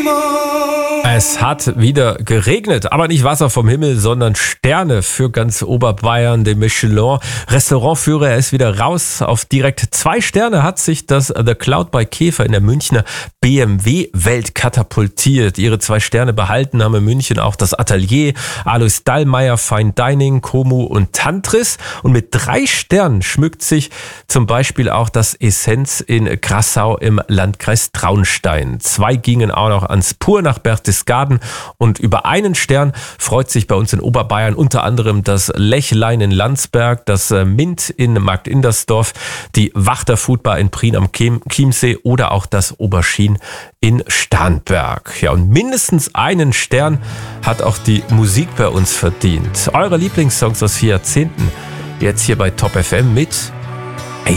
Es hat wieder geregnet, aber nicht Wasser vom Himmel, sondern Sterne für ganz Oberbayern. Der Michelin-Restaurantführer ist wieder raus. Auf direkt 2 Sterne hat sich das The Cloud bei Käfer in der Münchner BMW-Welt katapultiert. Ihre 2 Sterne behalten haben in München auch das Atelier, Alois Dallmayr, Fine Dining, Como und Tantris. Und mit 3 Sternen schmückt sich zum Beispiel auch das Essenz in Grassau im Landkreis Traunstein. 2 gingen auch noch ans Pur nach Berchtesgaden. Und über 1 Stern freut sich bei uns in Oberbayern unter anderem das Lechlein in Landsberg, das Mint in Markt Indersdorf, die Wachter Foodbar in Prien am Chiemsee oder auch das Aubergine in Starnberg. Ja, und mindestens 1 Stern hat auch die Musik bei uns verdient. Eure Lieblingssongs aus 4 Jahrzehnten jetzt hier bei Top FM mit